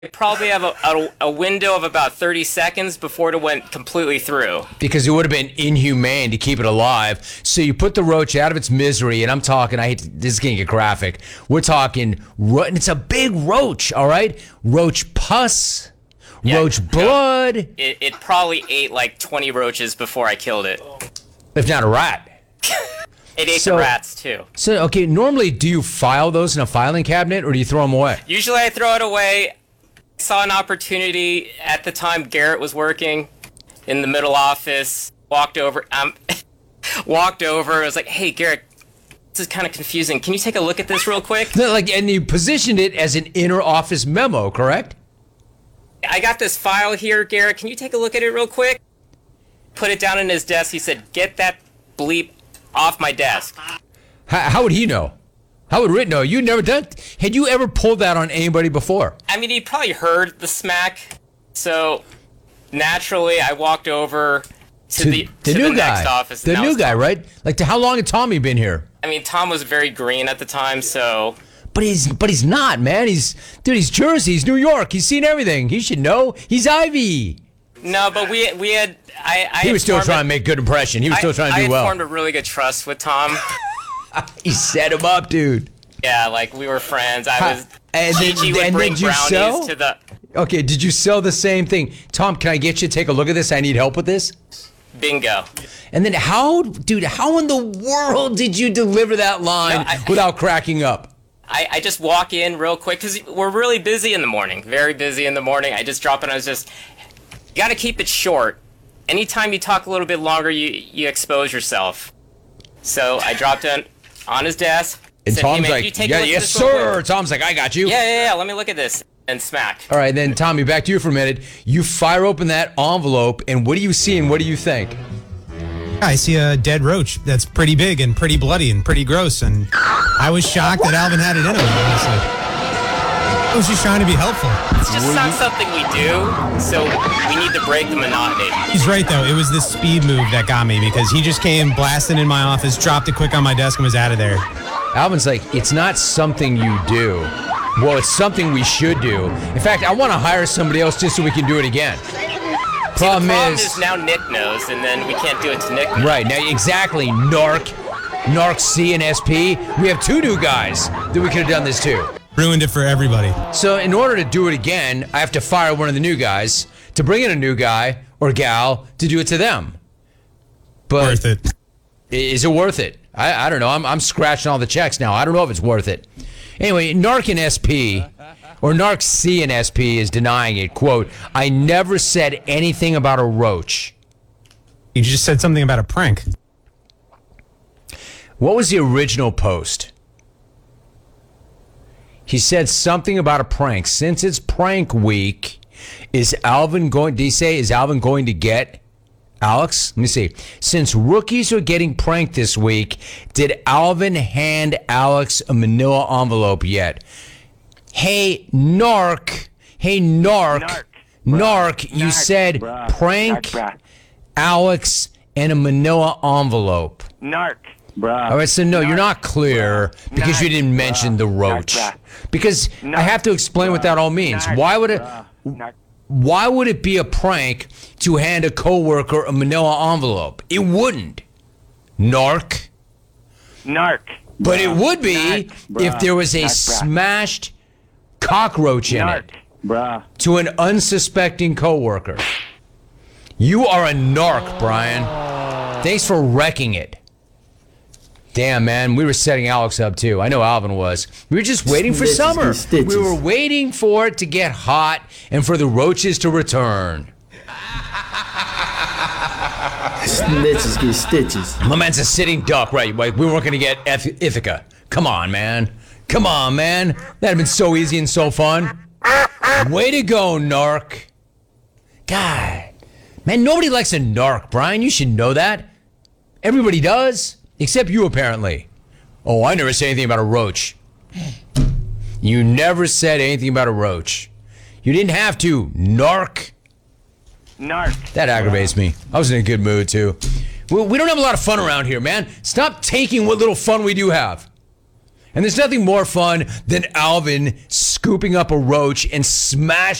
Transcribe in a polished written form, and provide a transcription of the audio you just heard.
I probably have a window of about 30 seconds before it went completely through. Because it would have been inhumane to keep it alive. So you put the roach out of its misery, and I'm talking, this is going to get graphic. We're talking, and it's a big roach, all right? Roach pus, roach blood. It probably ate like 20 roaches before I killed it. If not a rat. It ate the rats too. So, okay, normally do you file those in a filing cabinet, or do you throw them away? Usually I throw it away. Saw an opportunity at the time. Garrett was working in the middle office. Walked over. I was like, "Hey, Garrett, this is kind of confusing. Can you take a look at this real quick?" And you positioned it as an inner office memo, correct? I got this file here, Garrett. Can you take a look at it real quick? Put it down on his desk. He said, "Get that bleep off my desk." How would he know? How would Rit know? You never done? Had you ever pulled that on anybody before? I mean, he probably heard the smack. So naturally, I walked over to the new guy. Next office. The new guy, right? Like, how long had Tommy been here? I mean, Tom was very green at the time, so. But he's not, man. He's Jersey. He's New York. He's seen everything. He should know. He's Ivy. No, but we had. He was still trying to make a good impression. He was still trying to do well. I formed a really good trust with Tom. He set him up, dude. Yeah, like we were friends. Gigi would and bring did you brownies sell? to the. Okay, did you sell the same thing? Tom, can I get you to take a look at this? I need help with this. Bingo. And then how in the world did you deliver that line without cracking up? I just walk in real quick because we're really busy in the morning. Very busy in the morning. I just drop in. You got to keep it short. Anytime you talk a little bit longer, you expose yourself. So I dropped in on his desk. And said, Tom's "Hey, man, like, you take yes, sir. Tom's like, I got you. Yeah. Let me look at this. And smack. All right, then, Tommy, back to you for a minute. You fire open that envelope, and what do you see and what do you think? I see a dead roach that's pretty big and pretty bloody and pretty gross, and I was shocked that Alvin had it in him, honestly. I was just trying to be helpful. It's just not something we do, so we need to break the monotony. He's right, though. It was this speed move that got me because he just came blasting in my office, dropped it quick on my desk, and was out of there. Alvin's like, it's not something you do. Well, it's something we should do. In fact, I want to hire somebody else just so we can do it again. The problem is now Nick knows, and then we can't do it to Nick. Right, now, exactly, Narc C and SP. We have two new guys that we could have done this to. Ruined it for everybody. So in order to do it again, I have to fire one of the new guys to bring in a new guy or gal to do it to them. But worth it. Is it worth it? I don't know. I'm scratching all the checks now. I don't know if it's worth it. Anyway, Narc and SP, or Narc C and SP is denying it. Quote, I never said anything about a roach. You just said something about a prank. What was the original post? He said something about a prank. Since it's prank week, is Alvin going to get Alex? Let me see. Since rookies are getting pranked this week, did Alvin hand Alex a manila envelope yet? Hey, Narc. You said prank Alex and a manila envelope. Narc. Bruh. All right, so no, you're not clear because you didn't mention the roach. Because I have to explain what that all means. Why would it be a prank to hand a coworker a manila envelope? It wouldn't. Narc. But it would be if there was a smashed cockroach in it to an unsuspecting coworker. You are a narc, Brian. Thanks for wrecking it. Damn, man, we were setting Alex up, too. I know Alvin was. We were just waiting for summer. We were waiting for it to get hot and for the roaches to return. Snitches get stitches. My man's a sitting duck, right? We weren't going to get Ithaca. Come on, man. That'd have been so easy and so fun. Way to go, Narc. God. Man, nobody likes a narc, Brian. You should know that. Everybody does. Except you, apparently. Oh, I never said anything about a roach. You never said anything about a roach. You didn't have to, Narc. That aggravates me. I was in a good mood, too. We don't have a lot of fun around here, man. Stop taking what little fun we do have. And there's nothing more fun than Alvin scooping up a roach and smashing